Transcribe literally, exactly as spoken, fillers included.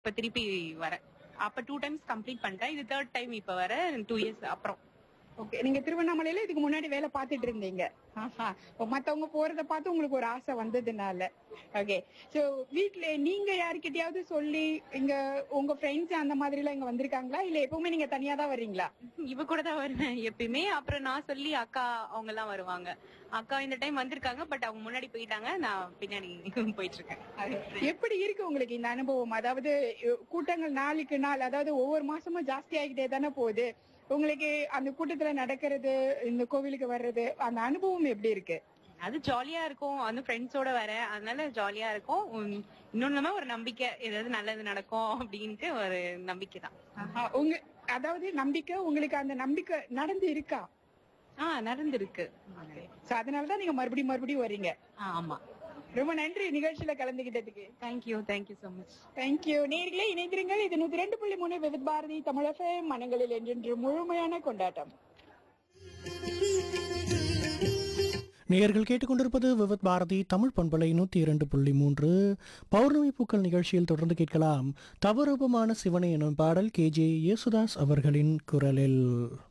இப்ப திருப்பி வரேன். அப்ப டூ டைம்ஸ் கம்ப்ளீட் பண்ணிட்டேன். இது தேர்ட் டைம் இப்ப வர டூ இயர்ஸ் அப்புறம். ஓகே. நீங்க திருவண்ணாமலையில இதுக்கு முன்னாடி வேலை பார்த்துட்டு இருந்தீங்க. ஆஹா. இப்ப மத்தவங்க போறத பார்த்து உங்களுக்கு ஒரு ஆசை வந்ததுனால. ஓகே. சோ வீட்ல நீங்க யாருக்கிட்டயாவது சொல்லி இங்க உங்க ஃப்ரெண்ட்ஸ் அந்த மாதிரி எல்லாம் இங்க வந்திருக்காங்களா இல்ல எப்பவுமே நீங்க தனியா தான் வர்றீங்களா? இவ கூட தான் வருவேன் எப்பயுமே. அப்புறம் நான் சொல்லி அக்கா அவங்க எல்லாம் வருவாங்க. அக்கா இந்த டைம் வந்திருக்காங்க. பட் அவங்க முன்னாடி போயிட்டாங்க. நான் பின்னாடி போயிட்டு இருக்கேன். எப்படி இருக்கு உங்களுக்கு இந்த அனுபவம்? அதாவது அஹ், கூட்டங்கள் நாளுக்கு நாள் அதாவது ஒவ்வொரு மாசமும் ஜாஸ்தி ஆகிட்டே தானே போகுது. உங்களுக்கு அந்த கூட்டத்துல நடக்கிறது இந்த கோவிலுக்கு வர்றது அந்த அனுபவம் எப்படி இருக்கு? அது ஜாலியா இருக்கும். வந்து ஃப்ரெண்ட்ஸோட வரேன். அதனால ஜாலியா இருக்கும். உம், இன்னொன்னு ஒரு நம்பிக்கை ஏதாவது நல்லது நடக்கும் அப்படின்ட்டு ஒரு நம்பிக்கை தான். ஆஹா. உங்க அதாவது நம்பிக்கை உங்களுக்கு அந்த நம்பிக்கை நடந்து இருக்கா? ஆஹ் நடந்திருக்கு. சோ அதனாலதான் நீங்க மறுபடியும் மறுபடியும் வர்றீங்க. ஆஹ் ஆமா. ரொம்ப நன்றி நிகழ்ச்சியில கலந்துகிட்டதுக்கு. Thank you thank you so much. Thank you. நேர்களே இணைந்திருங்கள். இது நூத்தி ரெண்டு புள்ளி மூணு விவித் பாரதி தமிழ் எஃப்எம் மனங்களில் என்றென்று முழுமையான கொண்டாட்டம். நேயர்கள் கேட்டுக்கொண்டிருப்பது விவித் பாரதி தமிழ் பண்பலை நூற்றி இரண்டு புள்ளி மூன்று. பௌர்ணமி பூக்கள் நிகழ்ச்சியில் தொடர்ந்து கேட்கலாம் தவரூபமான சிவனை எனும் பாடல் கே ஜே யேசுதாஸ் அவர்களின் குரலில்.